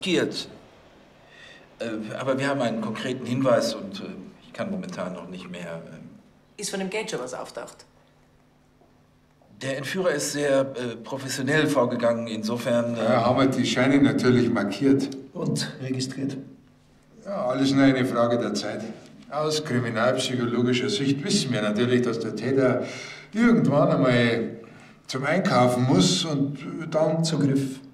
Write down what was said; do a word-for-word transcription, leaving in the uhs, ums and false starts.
Markiert. Äh, aber wir haben einen konkreten Hinweis und äh, ich kann momentan noch nicht mehr. Äh Ist von dem Geld schon was auftaucht? Der Entführer ist sehr äh, professionell vorgegangen, insofern... Äh ja, haben wir die Scheine natürlich markiert. Und registriert. Ja, alles nur eine Frage der Zeit. Aus kriminalpsychologischer Sicht wissen wir natürlich, dass der Täter irgendwann einmal zum Einkaufen muss und dann... Zugriff